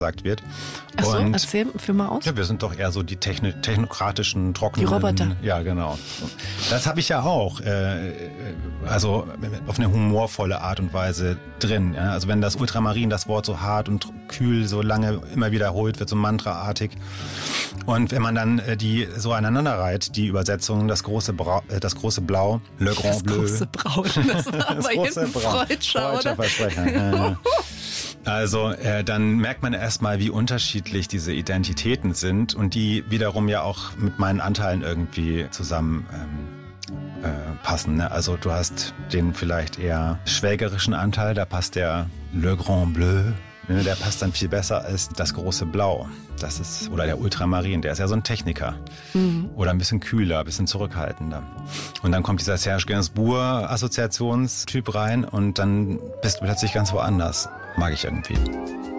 gesagt wird. Ach so, Und erzähl, führ mal aus. ja, wir sind doch eher so die technokratischen, trockenen... Die Roboter. Ja, genau. Das habe ich ja auch, also auf eine humorvolle Art und Weise drin. Ja? Also wenn das Ultramarin, das Wort so hart und kühl so lange immer wiederholt wird, so mantraartig. Und wenn man dann die so aneinander reiht, die Übersetzungen, das große Blau, Le Grand Bleu. Das große Braun, das war aber hinten Freudscher, oder? Versprecher. Ja. Also dann merkt man erstmal, wie unterschiedlich diese Identitäten sind und die wiederum ja auch mit meinen Anteilen irgendwie zusammen passen. Ne? Also du hast den vielleicht eher schwägerischen Anteil, da passt der Le Grand Bleu, ne? Der passt dann viel besser als das große Blau. Das ist, oder der Ultramarin, der ist ja so ein Techniker. Oder ein bisschen kühler, ein bisschen zurückhaltender. Und dann kommt dieser Serge Gainsbourg-Assoziationstyp rein und dann bist du plötzlich ganz woanders. Mag ich irgendwie.